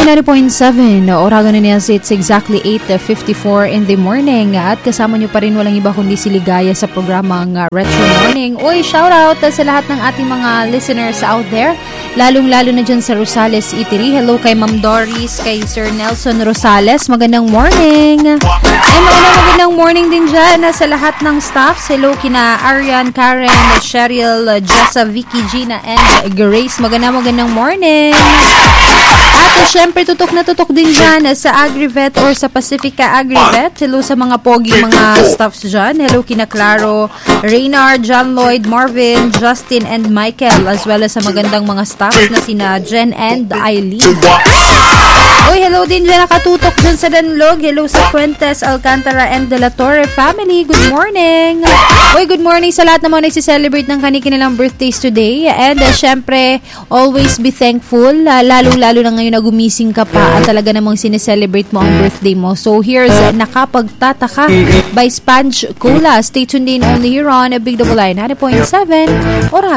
90.7 Oragon na niya, it's exactly 8:54 in the morning at kasama nyo pa rin walang iba kundi si Ligaya sa programang Retro Morning. Uy, shout out sa lahat ng ating mga listeners out there, lalong-lalo na dyan sa Rosales Eatery. Hello kay Ma'am Doris, kay Sir Nelson Rosales, magandang morning. Ay, magandang morning din dyan sa lahat ng staffs. Hello kina Arian, Karen, Cheryl, Jessa, Vicky, Gina, and Grace. Magandang morning. At syempre, tutok na tutok din dyan sa AgriVet or sa Pacifica AgriVet. Hello sa mga pogi mga staffs dyan. Hello kina Claro, Reynard, John Lloyd, Marvin, Justin, and Michael, as well as sa magandang mga staffs na sina Jen and Eileen. Uy, hello din dyan nakatutok dyan sa Danlog. Hello sa Fuentes, Alcantara, and De La Torre family. Good morning. Uy, good morning sa lahat naman nagsiselebrate ng kanilang birthdays today. And syempre, always be thankful. Lalo-lalo na ngayon na gumising ka pa at talaga namang sineselebrate mo ang birthday mo. So here's Nakapagtataka by Sponge Cola. Stay tuned in only here on Big Double I 90.7 Oragon.